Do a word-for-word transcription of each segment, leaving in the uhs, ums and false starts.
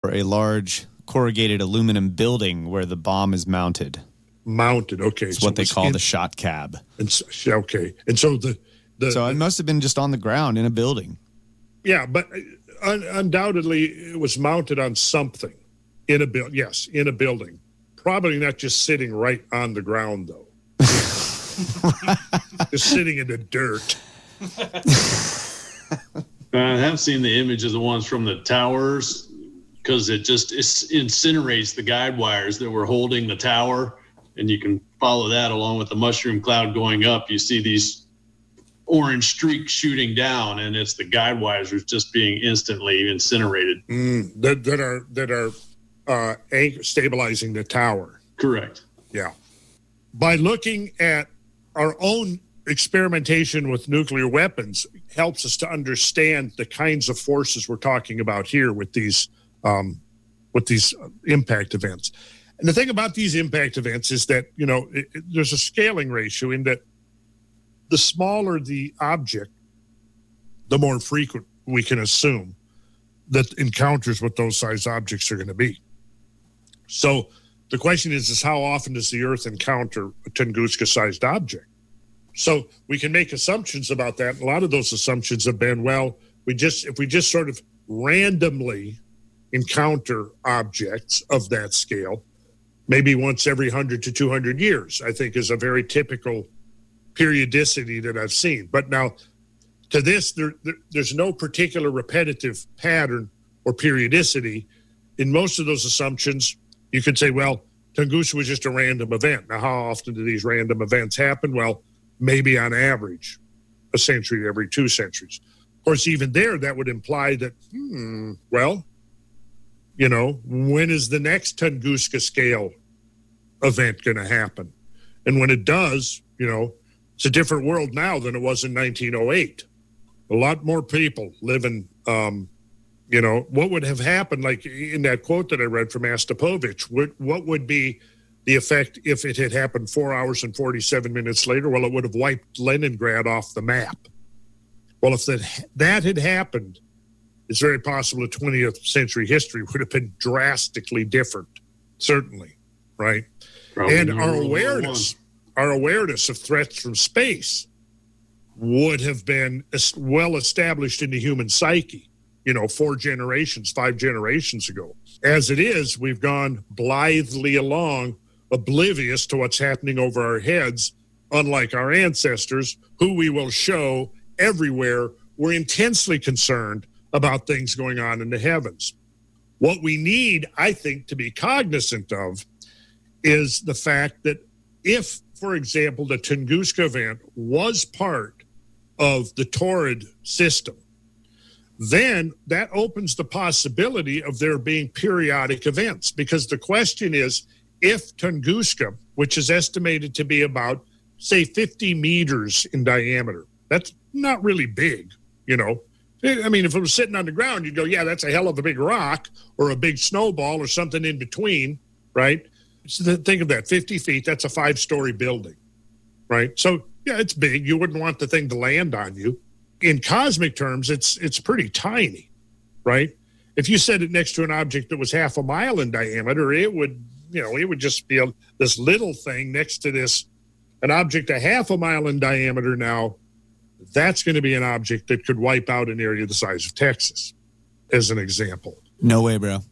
for a large corrugated aluminum building where the bomb is mounted. Mounted, okay. It's so what they call in, the shot cab. And so, okay, and so the, the so it the, must have been just on the ground in a building. Yeah, but un- undoubtedly it was mounted on something in a building. Yes, in a building. Probably not just sitting right on the ground though. Just sitting in the dirt. I have seen the image of the ones from the towers because it just it incinerates the guide wires that were holding the tower. And you can follow that along with the mushroom cloud going up. You see these orange streaks shooting down, and it's the guide wires just being instantly incinerated. Mm, that, that are that are uh, anchor, stabilizing the tower. Correct. Yeah. By looking at our own experimentation with nuclear weapons helps us to understand the kinds of forces we're talking about here with these um, with these impact events. And the thing about these impact events is that, you know, it, it, there's a scaling ratio in that the smaller the object, the more frequent we can assume that encounters with those size objects are going to be. So the question is, is how often does the Earth encounter a Tunguska-sized object? So we can make assumptions about that. A lot of those assumptions have been, well, we just if we just sort of randomly encounter objects of that scale, maybe once every one hundred to two hundred years, I think is a very typical periodicity that I've seen. But now to this, there, there, there's no particular repetitive pattern or periodicity. In most of those assumptions, you could say, well, Tunguska was just a random event. Now, how often do these random events happen? Well, maybe on average, a century every two centuries. Of course, even there, that would imply that, hmm, well, you know, when is the next Tunguska scale event going to happen? And when it does, you know, it's a different world now than it was in nineteen oh eight. A lot more people living, um, you know, what would have happened, like in that quote that I read from Astapovich, what, what would be the effect if it had happened four hours and forty-seven minutes later? Well, it would have wiped Leningrad off the map. Well, if that, that had happened, it's very possible that twentieth century history would have been drastically different, certainly, right? Probably and our awareness, our awareness of threats from space would have been well established in the human psyche, you know, four generations, five generations ago. As it is, we've gone blithely along, oblivious to what's happening over our heads, unlike our ancestors, who we will show everywhere were intensely concerned about things going on in the heavens. What we need, I think, to be cognizant of is the fact that if, for example, the Tunguska event was part of the Taurid system, then that opens the possibility of there being periodic events. Because the question is, if Tunguska, which is estimated to be about, say, fifty meters in diameter, that's not really big, you know. I mean, if it was sitting on the ground, you'd go, yeah, that's a hell of a big rock or a big snowball or something in between, right? So think of that, fifty feet, that's a five-story building, right? So, yeah, it's big. You wouldn't want the thing to land on you. In cosmic terms, it's it's pretty tiny, right? If you set it next to an object that was half a mile in diameter, it would, you know, it would just be a, this little thing next to this, an object a half a mile in diameter now. That's going to be an object that could wipe out an area the size of Texas, as an example. No way, bro.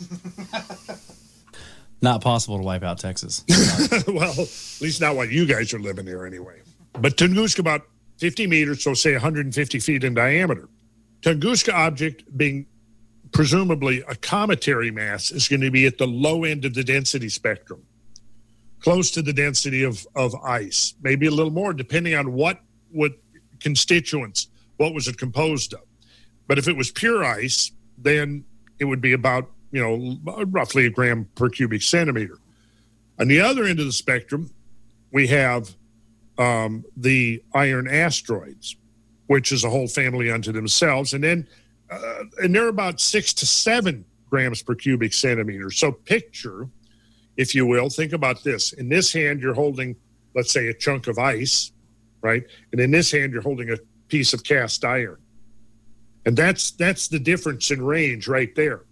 Not possible to wipe out Texas. Well, at least not while you guys are living here anyway. But Tunguska, about fifty meters, so say one hundred fifty feet in diameter. Tunguska object being presumably a cometary mass is going to be at the low end of the density spectrum, close to the density of, of ice, maybe a little more, depending on what would constituents, what was it composed of. But if it was pure ice, then it would be about, you know, roughly a gram per cubic centimeter. On the other end of the spectrum, we have um, the iron asteroids, which is a whole family unto themselves. And then, uh, and they're about six to seven grams per cubic centimeter. So picture, if you will, think about this. In this hand, you're holding, let's say, a chunk of ice, right? And in this hand, you're holding a piece of cast iron. And that's that's the difference in range right there.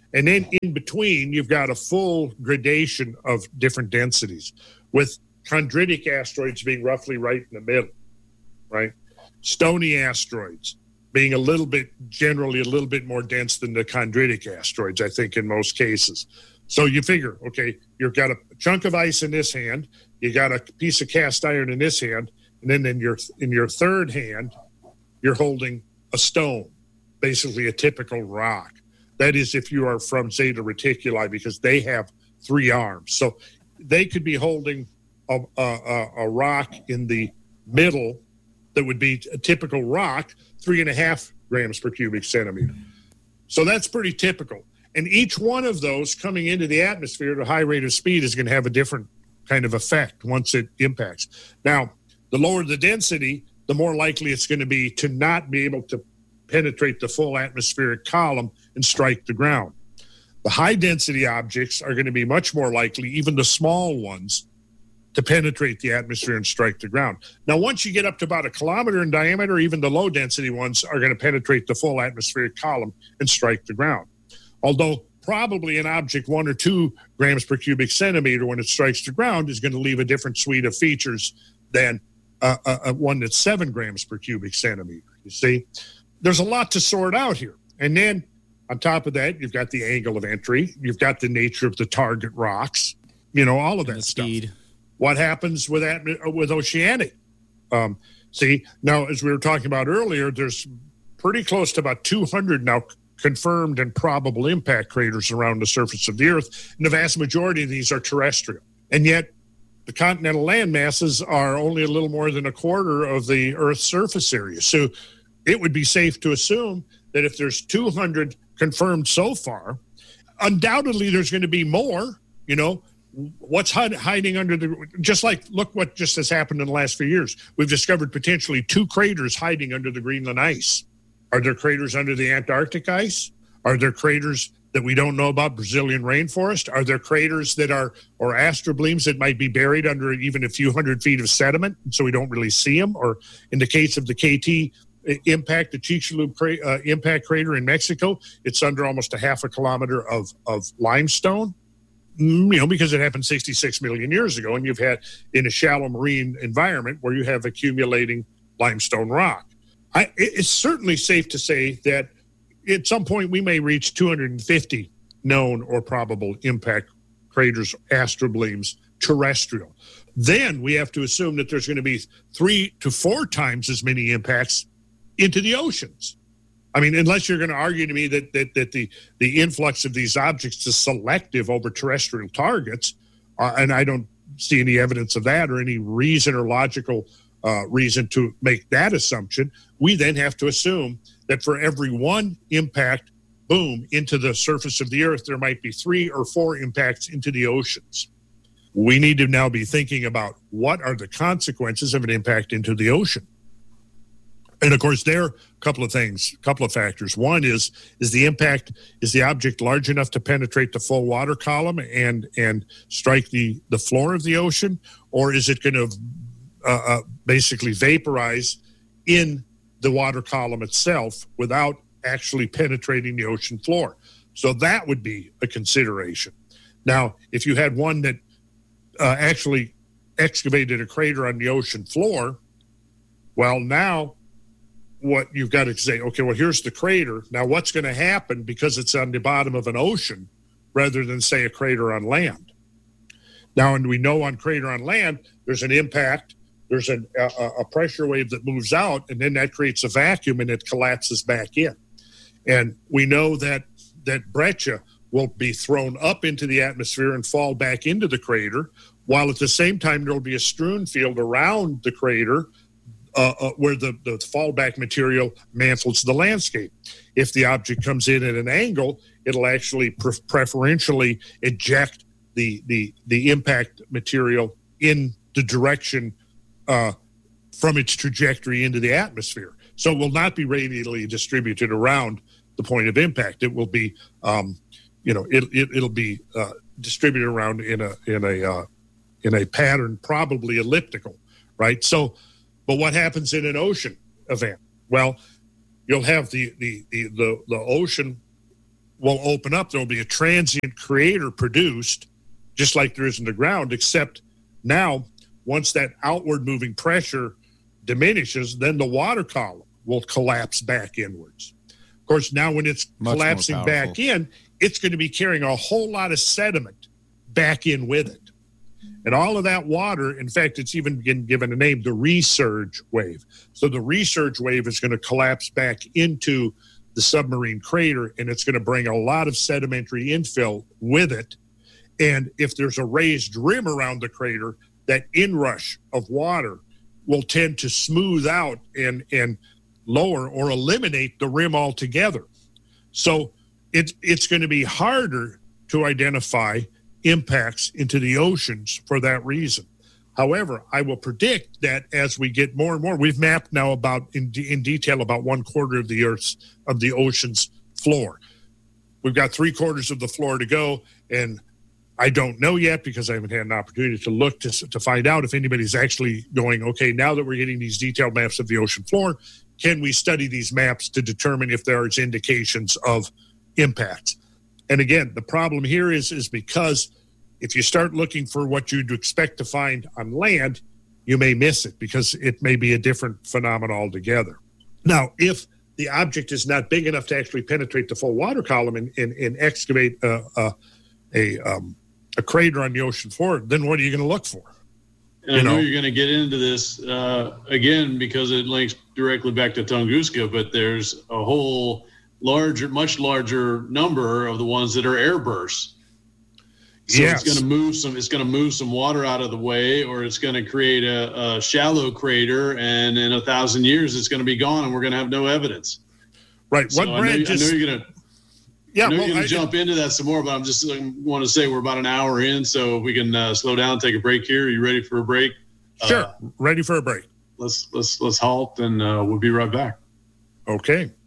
And then in between, you've got a full gradation of different densities, with chondritic asteroids being roughly right in the middle, right? Stony asteroids being a little bit, generally a little bit more dense than the chondritic asteroids, I think, in most cases. So you figure, okay, you've got a chunk of ice in this hand, you got a piece of cast iron in this hand, and then in your in your third hand, you're holding a stone, basically a typical rock. That is if you are from Zeta Reticuli, because they have three arms. So they could be holding a, a, a rock in the middle that would be a typical rock, three and a half grams per cubic centimeter. So that's pretty typical. And each one of those coming into the atmosphere at a high rate of speed is going to have a different kind of effect once it impacts. Now, the lower the density, the more likely it's going to be to not be able to penetrate the full atmospheric column and strike the ground. The high density objects are going to be much more likely, even the small ones, to penetrate the atmosphere and strike the ground. Now, once you get up to about a kilometer in diameter, even the low density ones are going to penetrate the full atmospheric column and strike the ground. Although probably an object one or two grams per cubic centimeter when it strikes the ground is going to leave a different suite of features than uh, a, a one that's seven grams per cubic centimeter. You see, there's a lot to sort out here. And then on top of that, you've got the angle of entry. You've got the nature of the target rocks, you know, all of that stuff. Speed. What happens with that, with oceanic? Um, see, now, as we were talking about earlier, there's pretty close to about two hundred now confirmed and probable impact craters around the surface of the Earth. And the vast majority of these are terrestrial. And yet the continental land masses are only a little more than a quarter of the Earth's surface area. So it would be safe to assume that if there's two hundred confirmed so far, undoubtedly there's going to be more. You know, what's hiding under the, just like, look what just has happened in the last few years. We've discovered potentially two craters hiding under the Greenland ice. Are there craters under the Antarctic ice? Are there craters that we don't know about, Brazilian rainforest? Are there craters that are, or astroblems that might be buried under even a few hundred feet of sediment, so we don't really see them? Or in the case of the K T impact, the Chicxulub cra- uh, impact crater in Mexico, it's under almost a half a kilometer of, of limestone, you know, because it happened sixty-six million years ago, and you've had in a shallow marine environment where you have accumulating limestone rock. I, it's certainly safe to say that at some point we may reach two hundred fifty known or probable impact craters, astroblems, terrestrial. Then we have to assume that there's going to be three to four times as many impacts into the oceans. I mean, unless you're going to argue to me that that, that the, the influx of these objects is selective over terrestrial targets, uh, and I don't see any evidence of that or any reason or logical uh, reason to make that assumption, we then have to assume that for every one impact, boom, into the surface of the Earth, there might be three or four impacts into the oceans. We need to now be thinking about what are the consequences of an impact into the ocean. And of course, there are a couple of things, a couple of factors. One is, is the impact, is the object large enough to penetrate the full water column and and strike the, the floor of the ocean? Or is it going to uh, uh, basically vaporize in the water column itself without actually penetrating the ocean floor? So that would be a consideration. Now, if you had one that uh, actually excavated a crater on the ocean floor, well, now what you've got to say, okay, well, here's the crater. Now, what's going to happen because it's on the bottom of an ocean rather than, say, a crater on land? Now, and we know on crater on land, there's an impact, there's an, a, a pressure wave that moves out, and then that creates a vacuum and it collapses back in. And we know that that breccia will be thrown up into the atmosphere and fall back into the crater, while at the same time there will be a strewn field around the crater uh, uh, where the, the fallback material mantles the landscape. If the object comes in at an angle, it'll actually pre- preferentially eject the, the, the impact material in the direction uh, from its trajectory into the atmosphere. So it will not be radially distributed around the point of impact. It will be, um, you know, it, it it'll be uh, distributed around in a in a uh, in a pattern, probably elliptical, right? So, but what happens in an ocean event? Well, you'll have the the the the, the ocean will open up. There will be a transient crater produced, just like there is in the ground, except now, once that outward moving pressure diminishes, then the water column will collapse back inwards. Of course, now when it's Much collapsing back in, it's going to be carrying a whole lot of sediment back in with it. And all of that water, in fact, it's even been given a name, the resurge wave. So the resurge wave is going to collapse back into the submarine crater, and it's going to bring a lot of sedimentary infill with it. And if there's a raised rim around the crater, that inrush of water will tend to smooth out and, and lower or eliminate the rim altogether. So it, it's going to be harder to identify impacts into the oceans for that reason. However, I will predict that as we get more and more, we've mapped now about in, in detail about one quarter of the Earth's, of the ocean's floor. We've got three quarters of the floor to go, and I don't know yet because I haven't had an opportunity to look to, to find out if anybody's actually going, okay, now that we're getting these detailed maps of the ocean floor, can we study these maps to determine if there is indications of impacts? And again, the problem here is, is because if you start looking for what you'd expect to find on land, you may miss it because it may be a different phenomenon altogether. Now, if the object is not big enough to actually penetrate the full water column and, and, and excavate a, a, a, um, a crater on the ocean floor, then what are you going to look for? And you I know, know you're going to get into this uh, again because it links directly back to Tunguska, but there's a whole larger, much larger number of the ones that are air bursts. So yes. it's going to move some. It's going to move some water out of the way, or it's going to create a, a shallow crater, and in a thousand years, it's going to be gone, and we're going to have no evidence. Right. So what I know, just, I know you're going to. Yeah, I know well, you're going to I, jump into that some more, but I'm just I want to say we're about an hour in, so we can uh, slow down, take a break here. Are you ready for a break? Sure. Uh, ready for a break. Let's let's let's halt, and uh, we'll be right back. Okay.